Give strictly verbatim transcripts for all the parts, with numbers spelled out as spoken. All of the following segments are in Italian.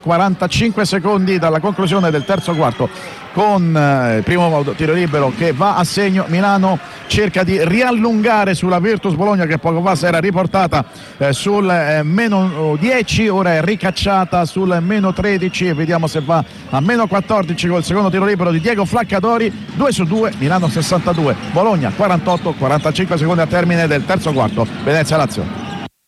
quarantacinque secondi dalla conclusione del terzo quarto, con eh, il primo tiro libero che va a segno. Milano cerca di riallungare sulla Virtus Bologna, che poco fa si era riportata eh, sul eh, meno dieci, ora è ricacciata sul meno tredici e vediamo se va a meno quattordici col secondo tiro libero di Diego Flaccadori. Due su due, Milano sessantadue, Bologna quarantotto, quarantacinque secondi al termine del terzo quarto. Venezia-Lazio.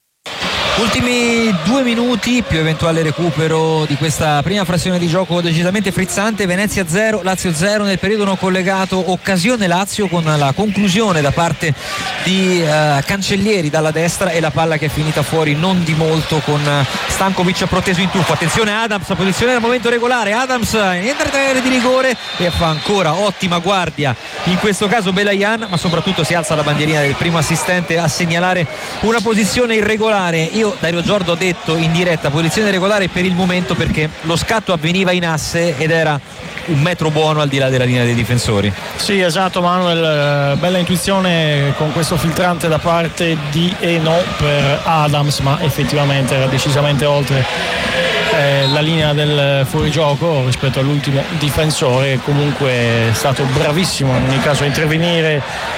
Ultimi due minuti più eventuale recupero di questa prima frazione di gioco decisamente frizzante. Venezia zero, Lazio zero nel periodo non collegato. Occasione Lazio con la conclusione da parte di uh, Cancellieri dalla destra e la palla che è finita fuori non di molto, con Stankovic proteso in tuffo. Attenzione Adams, posizione al momento regolare. Adams entra in area di rigore e fa ancora ottima guardia in questo caso Belayan, ma soprattutto si alza la bandierina del primo assistente a segnalare una posizione irregolare. Io Dario Giordo ho detto in diretta posizione regolare per il momento, perché lo scatto avveniva in asse ed era un metro buono al di là della linea dei difensori. Sì, esatto Manuel, bella intuizione con questo filtrante da parte di Eno per Adams, ma effettivamente era decisamente oltre eh, la linea del fuorigioco rispetto all'ultimo difensore. Comunque è stato bravissimo in ogni caso a intervenire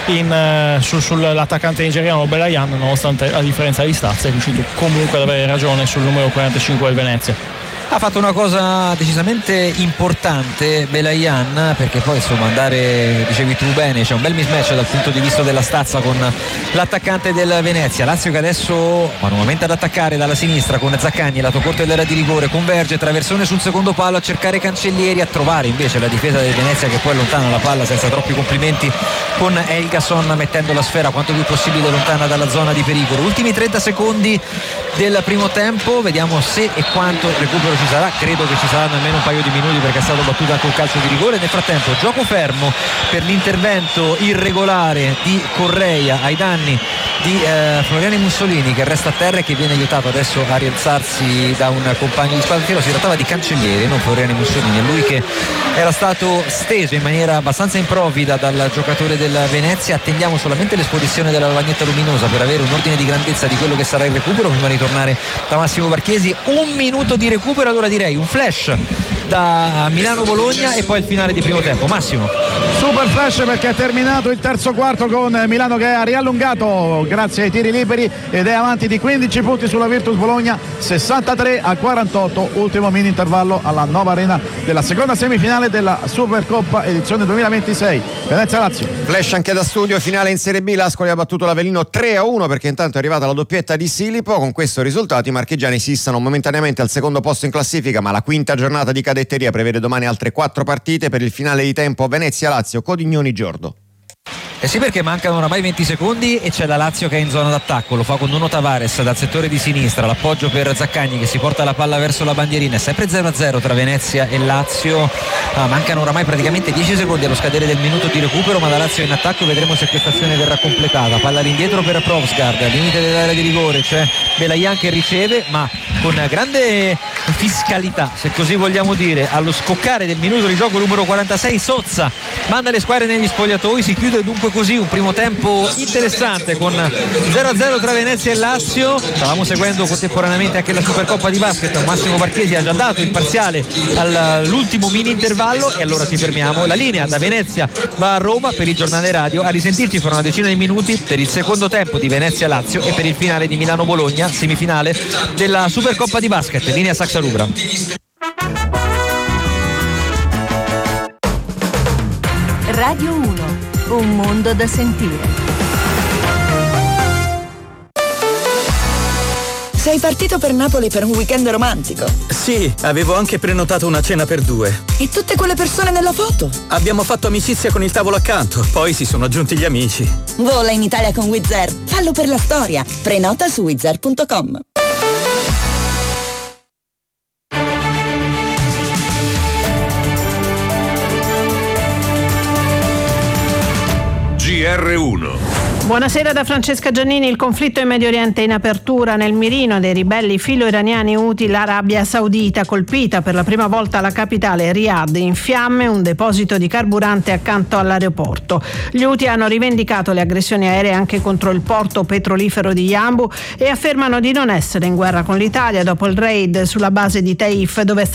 in, su, sull'attaccante nigeriano Belayan, nonostante la differenza di stazza è riuscito comunque ad avere ragione sul numero quarantacinque del Venezia. Ha fatto una cosa decisamente importante Belayan, perché poi insomma andare, dicevi tu bene, c'è un bel mismatch dal punto di vista della stazza con l'attaccante del Venezia. Lazio che adesso va nuovamente ad attaccare dalla sinistra con Zaccagni, lato corto dell'area di rigore, converge, traversone sul secondo palo a cercare Cancellieri, a trovare invece la difesa del Venezia che poi allontana la palla senza troppi complimenti con Elgason, mettendo la sfera quanto più possibile lontana dalla zona di pericolo. Ultimi trenta secondi del primo tempo, vediamo se e quanto recupero ci sarà. Credo che ci saranno almeno un paio di minuti, perché è stato battuto anche un calcio di rigore. Nel frattempo gioco fermo per l'intervento irregolare di Correia ai danni di eh, Floriani Mussolini, che resta a terra e che viene aiutato adesso a rialzarsi da un compagno di squadra. Si trattava di Cancellieri, non Floriani Mussolini, è lui che era stato steso in maniera abbastanza improvvida dal giocatore del Venezia. Attendiamo solamente l'esposizione della lavagnetta luminosa per avere un ordine di grandezza di quello che sarà il recupero prima di tornare da Massimo Marchesi. Un minuto di recupero, allora direi un flash da Milano-Bologna e poi il finale di primo tempo. Massimo. Super flash, perché è terminato il terzo quarto con Milano che ha riallungato grazie ai tiri liberi ed è avanti di quindici punti sulla Virtus Bologna, sessantatré a quarantotto, ultimo mini intervallo alla nuova arena della seconda semifinale della Supercoppa edizione duemilaventisei. Venezia-Lazio. Flash anche da studio, finale in Serie B, l'Ascoli ha battuto l'Avellino tre a uno, perché intanto è arrivata la doppietta di Silipo. Con questo risultato i marchigiani si issano momentaneamente al secondo posto in classifica, ma la quinta giornata di cadetteria prevede domani altre quattro partite per il finale di tempo Venezia-Lazio. Codignoni Giordo. Eh sì, perché mancano oramai venti secondi e c'è la Lazio che è in zona d'attacco, lo fa con Nuno Tavares dal settore di sinistra, l'appoggio per Zaccagni che si porta la palla verso la bandierina. È sempre zero a zero tra Venezia e Lazio. Ah, mancano oramai praticamente dieci secondi allo scadere del minuto di recupero, ma la Lazio è in attacco, vedremo se questa azione verrà completata. Palla all'indietro per Provsgaard, al limite dell'area di rigore c'è Belayan che riceve, ma con grande fiscalità, se così vogliamo dire. Allo scoccare del minuto di gioco numero quarantasei Sozza manda le squadre negli spogliatoi. Si chiude dunque così un primo tempo interessante con zero a zero tra Venezia e Lazio. Stavamo seguendo contemporaneamente anche la Supercoppa di basket. Massimo Marchesi ha già dato il parziale all'ultimo mini intervallo e allora ci fermiamo. La linea da Venezia va a Roma per il giornale radio. A risentirci fra una decina di minuti per il secondo tempo di Venezia-Lazio e per il finale di Milano-Bologna, semifinale della Supercoppa di basket. Linea Saxa Rubra. Radio uno, un mondo da sentire. Sei partito per Napoli per un weekend romantico? Sì, avevo anche prenotato una cena per due. E tutte quelle persone nella foto? Abbiamo fatto amicizia con il tavolo accanto, poi si sono aggiunti gli amici. Vola in Italia con Wizz Air, fallo per la storia. Prenota su wizz air punto com. G R uno Buonasera da Francesca Giannini. Il conflitto in Medio Oriente è in apertura. Nel mirino dei ribelli filo-iraniani Houthi l'Arabia Saudita, colpita per la prima volta la capitale Riyadh, in fiamme un deposito di carburante accanto all'aeroporto. Gli Houthi hanno rivendicato le aggressioni aeree anche contro il porto petrolifero di Yanbu e affermano di non essere in guerra con l'Italia dopo il raid sulla base di Taif, dove è